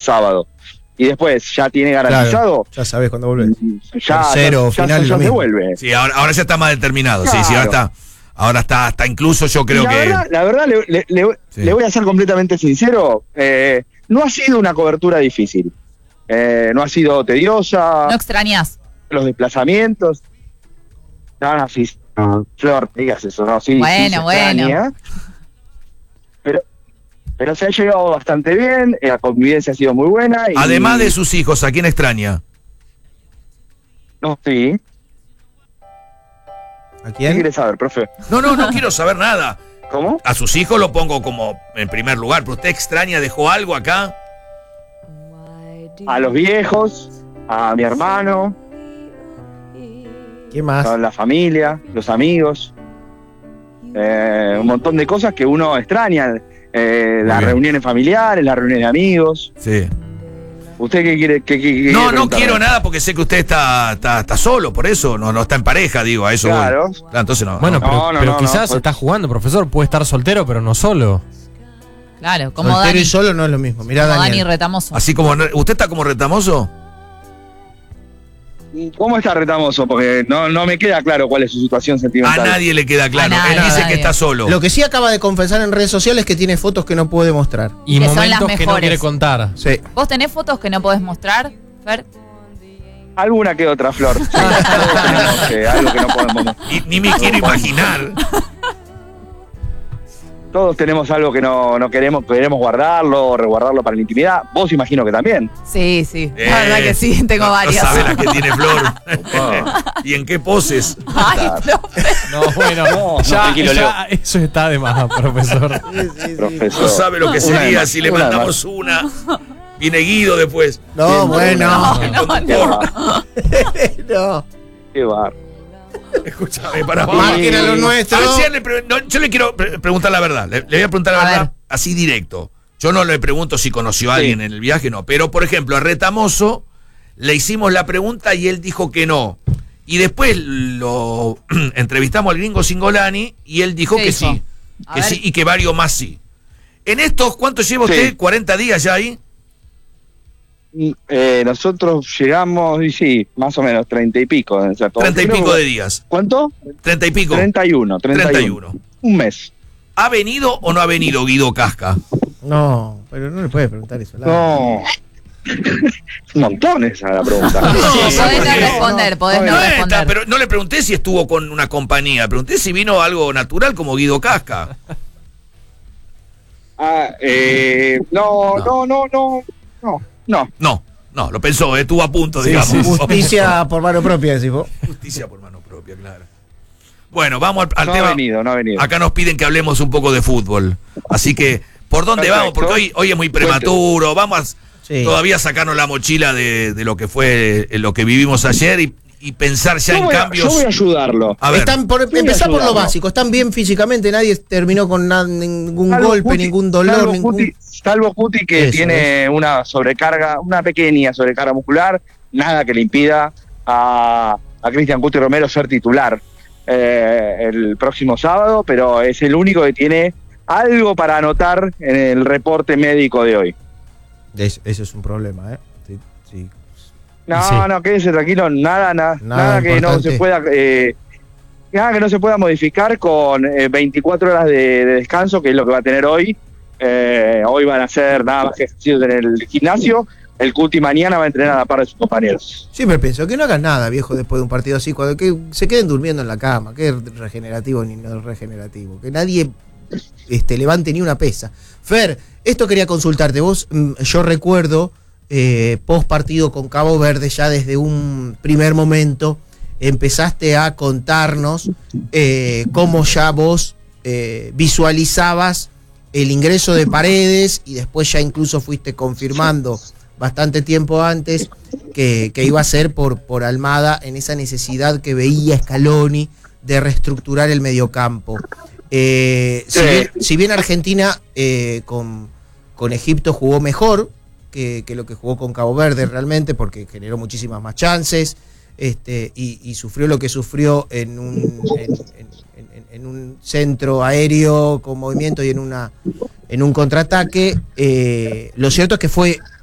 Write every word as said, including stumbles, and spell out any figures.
sábado. Y después ya tiene garantizado. Claro, ya sabes cuándo volvés. Ya, Tercero, ya, final, ya, ya lo se mismo. vuelve. Sí, ahora, ahora ya está más determinado. Claro. Sí, sí, ahora está. Ahora está, está incluso yo creo Y la que. Verdad, la verdad, le, le, le, Sí. le voy a ser completamente sincero. Eh, no ha sido una cobertura difícil. Eh, no ha sido tediosa. ¿No extrañas? Los desplazamientos. No, no, sí. No, Flor, digas eso, no, sí. Bueno, sí se bueno. extraña. Pero, pero se ha llegado bastante bien. La convivencia ha sido muy buena. Y, Además de sus hijos, ¿a quién extraña? No, sí. ¿A ¿Qué quién? quieres saber, profe? No, no, no quiero saber nada. ¿Cómo? A sus hijos lo pongo como en primer lugar, pero usted extraña, dejó algo acá. A los viejos, a mi hermano, ¿Qué más? a la familia, los amigos. Eh, un montón de cosas que uno extraña. Eh, las bien. reuniones familiares, las reuniones de amigos. Sí. ¿Usted qué quiere? Qué, qué- qué quiere No, no preguntarme? quiero nada porque sé que usted está, está, está solo, por eso, no, no está en pareja, digo, a eso voy. Claro. Claro, entonces no. Bueno, no. pero, No, no, pero no, quizás no, pues- está jugando, profesor. Puede estar soltero, pero no solo. Claro, como Soltero Dani. y solo no es lo mismo. Mirá, Como Dani Daniel. Retamoso. Así como, ¿usted está como retamoso? ¿Cómo está Retamoso? Porque no, no me queda claro cuál es su situación A sentimental. nadie le queda claro. A nadie, Él a dice nadie. que está solo. Lo que sí acaba de confesar en redes sociales es que tiene fotos que no puede mostrar. Y Que son momentos las que no mejores. quiere contar. Sí. ¿Vos tenés fotos que no podés mostrar, Fer? Alguna que otra, Flor. Sí, todos tenemos, eh, algo que no podemos. Ni, ni me quiero imaginar. Todos tenemos algo que no, no queremos, queremos guardarlo, resguardarlo para la intimidad. Vos imagino que también. Sí, sí. Eh, La verdad que sí, tengo no, varias. No sabe las que tiene Flor. ¿Y en qué poses? Ay, profe. No, bueno, No, ya, tranquilo, ya eso está de más, profesor. Profesor. No sabe lo que Una sería más, si le una mandamos una. Viene Guido después. No, bueno. El no, conductor. No. Qué bar. Escúchame, para Marquen a lo nuestro. A ver, si a él le pre- no, yo le quiero pre- preguntar la verdad. Le, le voy a preguntar la A verdad ver. así directo. Yo no le pregunto si conoció a Sí. alguien en el viaje, no. Pero, por ejemplo, a Retamoso le hicimos la pregunta y él dijo que no. Y después lo entrevistamos al gringo Singolani y él dijo ¿Qué que dijo? sí. A Que ver. sí y que varios más sí. En estos, ¿cuánto lleva Sí. usted? ¿cuarenta días ya ahí? Eh, nosotros llegamos, y sí, más o menos, treinta y pico. O sea, todo- Treinta y creo pico que- de días. ¿Cuánto? Treinta y pico. Treinta y uno. Treinta y uno. Un mes. ¿Ha venido o no ha venido Guido Casca? No, pero no le puede preguntar eso. Lara. No. Un montón esa la pregunta. No, Podés no porque- responder, podés no No está, responder. pero no le pregunté si estuvo con una compañía, pregunté si vino algo natural como Guido Casca. Ah, eh, no, no, no, no, no, no. No, no, lo pensó, eh, estuvo a punto, Sí, digamos. sí, sí. Justicia por mano propia, decís vos. Justicia por mano propia, claro. Bueno, vamos al, al No tema. ha venido, no ha venido. Acá nos piden que hablemos un poco de fútbol. Así que, ¿por dónde Perfecto. vamos? Porque hoy, hoy es muy prematuro, vamos a Sí. todavía sacarnos la mochila de, de lo que fue eh, lo que vivimos ayer y, y pensar ya Yo en voy, a, cambios. yo voy a ayudarlo. A ver, Están por, voy a empezar por lo ayudarlo. básico. Están bien físicamente. Nadie terminó con na- ningún Salvo golpe, Cuti- ningún dolor. salvo ningún... Cuti, salvo Cuti que Eso, tiene una sobrecarga, una pequeña sobrecarga muscular, nada que le impida a, a Cristian Cuti Romero ser titular eh, el próximo sábado, pero es el único que tiene algo para anotar en el reporte médico de hoy. Es- Eso es un problema, ¿eh? Sí, sí. No, Sí. no, quédese tranquilo, nada, nada, Nada nada que no importante. se pueda, eh, nada que no se pueda modificar con eh, veinticuatro horas de, de descanso, que es lo que va a tener hoy. Eh, hoy van a hacer nada más que ejercicios en el gimnasio. El Cuti mañana va a entrenar a la par de sus compañeros. Siempre pienso que no hagas nada, viejo, después de un partido así, cuando que se queden durmiendo en la cama, que es regenerativo ni no regenerativo, que nadie este, levante ni una pesa. Fer, esto quería consultarte, vos, mm, yo recuerdo, eh, post partido con Cabo Verde, ya desde un primer momento, empezaste a contarnos eh, cómo ya vos eh, visualizabas el ingreso de Paredes y después ya incluso fuiste confirmando bastante tiempo antes que, que iba a ser por, por Almada en esa necesidad que veía Scaloni de reestructurar el mediocampo. Eh, si, Sí. bien, si bien Argentina eh, con, con Egipto jugó mejor que, que lo que jugó con Cabo Verde realmente, porque generó muchísimas más chances este, y, y sufrió lo que sufrió en un, en, en- en- en un centro aéreo con movimiento y en una en un contraataque. Eh, lo cierto es que fue